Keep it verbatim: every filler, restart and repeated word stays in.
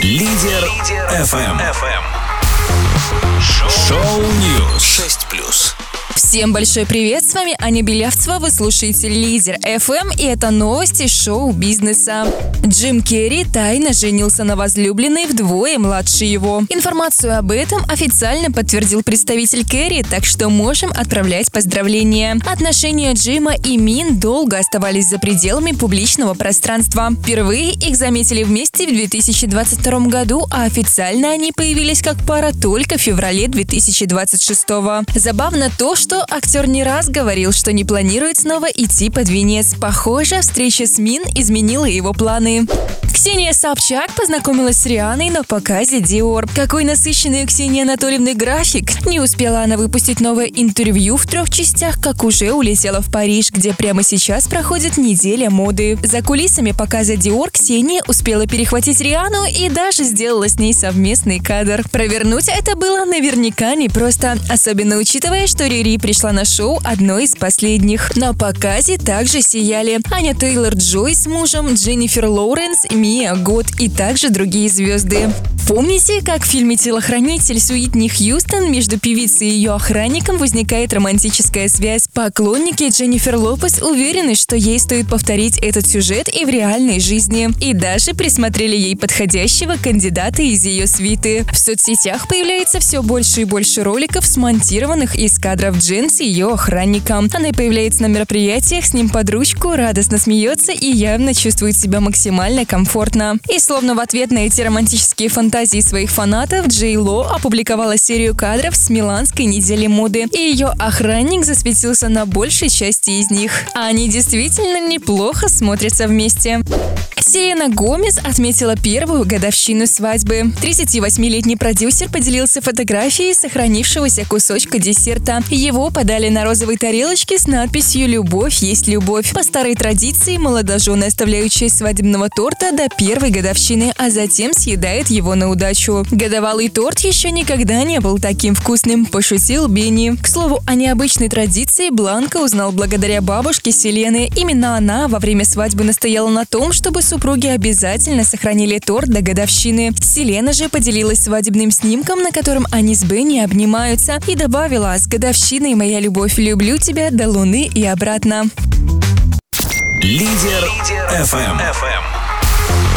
Лидер эф эм. Шоу Ньюс шесть плюс. Всем большой привет, с вами Аня Белявцева, вы слушаете Лидер эф эм, и это новости шоу-бизнеса. Джим Керри тайно женился на возлюбленной вдвое младше его. Информацию об этом официально подтвердил представитель Керри, так что можем отправлять поздравления. Отношения Джима и Мин долго оставались за пределами публичного пространства. Впервые их заметили вместе в две тысячи двадцать втором году, а официально они появились как пара только в феврале две тысячи двадцать шестого. Забавно то, что актер не раз говорил, что не планирует снова идти под венец. Похоже, встреча с Мин изменила его планы. Ксения Собчак познакомилась с Рианой на показе Dior. Какой насыщенный у Ксении Анатольевны график! Не успела она выпустить новое интервью в трех частях, как уже улетела в Париж, где прямо сейчас проходит неделя моды. За кулисами показа Dior Ксения успела перехватить Риану и даже сделала с ней совместный кадр. Провернуть это было наверняка непросто, особенно учитывая, что Рири пришла на шоу одной из последних. На показе также сияли Аня Тейлор-Джой с мужем, Дженнифер Лоуренс, Мия Гот и также другие звезды. Помните, как в фильме «Телохранитель» с Уитни Хьюстон между певицей и ее охранником возникает романтическая связь? Поклонники Дженнифер Лопес уверены, что ей стоит повторить этот сюжет и в реальной жизни. И даже присмотрели ей подходящего кандидата из ее свиты. В соцсетях появляется все больше и больше роликов, смонтированных из кадров Джен с ее охранником. Она появляется на мероприятиях с ним под ручку, радостно смеется и явно чувствует себя максимально комфортно. И словно в ответ на эти романтические фантазии своих фанатов, Джей Ло опубликовала серию кадров с миланской недели моды, и ее охранник засветился на большей части из них. А они действительно неплохо смотрятся вместе. Селена Гомес отметила первую годовщину свадьбы. тридцативосьмилетний продюсер поделился фотографией сохранившегося кусочка десерта. Его подали на розовой тарелочке с надписью «Любовь есть любовь». По старой традиции молодожены оставляют часть свадебного торта до первой годовщины, а затем съедают его на удачу. Годовалый торт еще никогда не был таким вкусным, пошутил Бенни. К слову, о необычной традиции Бланко узнал благодаря бабушке Селены. Именно она во время свадьбы настояла на том, чтобы супруги обязательно сохранили торт до годовщины. Селена же поделилась свадебным снимком, на котором они с Бенни обнимаются, и добавила: «С годовщиной, моя любовь, люблю тебя до луны и обратно». Лидер эф эм.